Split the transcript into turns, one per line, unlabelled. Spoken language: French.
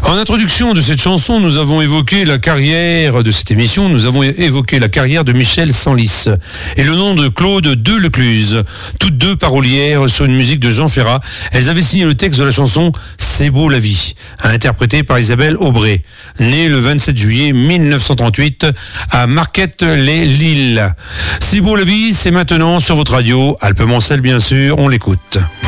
En introduction de cette chanson, nous avons évoqué la carrière de cette émission, nous avons évoqué la carrière de Michel Senlis et le nom de Claude Delecluse. Toutes deux parolières sur une musique de Jean Ferrat. Elles avaient signé le texte de la chanson C'est beau la vie, interprétée par Isabelle Aubray, née le 27 juillet 1938 à Marquette-les-Lilles. C'est beau la vie, c'est maintenant sur votre radio, Alpes Mancel bien sûr, on l'écoute.